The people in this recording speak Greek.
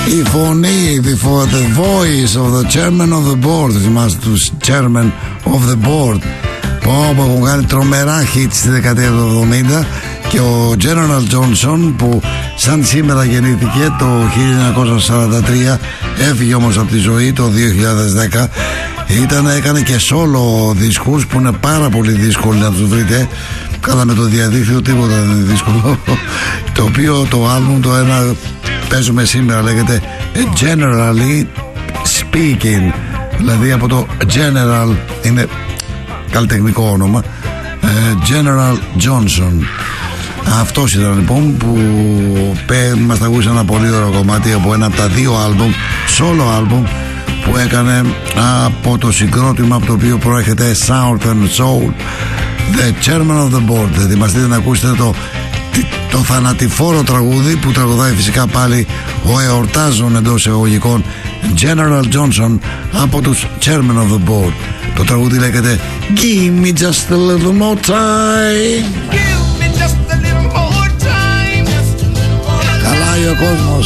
Η φωνή, the voice of the chairman of the board. Θυμάστε τους chairman of the board που έχουν κάνει τρομερά hits στη δεκαετία του 70. Και ο General Johnson, που σαν σήμερα γεννήθηκε το 1943, έφυγε όμως από τη ζωή το 2010. Έκανε και solo δίσκους που είναι πάρα πολύ δύσκολοι να τους βρείτε. Καλά, με το διαδίκτυο τίποτα δεν είναι δύσκολο. Το οποίο το άλμπουμ, το ένα παίζουμε σήμερα, λέγεται Generally Speaking. Δηλαδή από το General, είναι καλλιτεχνικό όνομα, General Johnson. Αυτός ήταν λοιπόν που μας ακούσει ένα πολύ ωραίο κομμάτι από ένα από τα δύο άλμπουμ, solo άλμπουμ, που έκανε από το συγκρότημα από το οποίο προέρχεται Southern Soul, The Chairman of the Board. Ετοιμαστείτε να ακούσετε το θανατηφόρο τραγούδι που τραγουδάει φυσικά πάλι ο εορτάζων εντός εισαγωγικών General Johnson από τους Chairman of the Board. Το τραγούδι λέγεται Give me just a little more time. Καλάει ο κόσμος.